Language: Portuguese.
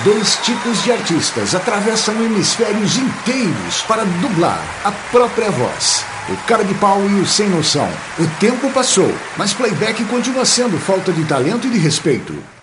Dois tipos de artistas atravessam hemisférios inteiros para dublar a própria voz. O cara de pau e o sem noção. O tempo passou, mas playback continua sendo falta de talento e de respeito.